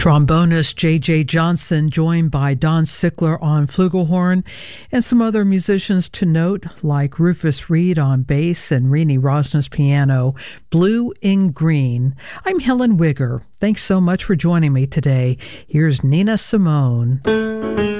Trombonist J.J. Johnson, joined by Don Sickler on flugelhorn, and some other musicians to note, like Rufus Reed on bass and Renee Rosnes piano, Blue in Green. I'm Helen Wigger. Thanks so much for joining me today. Here's Nina Simone.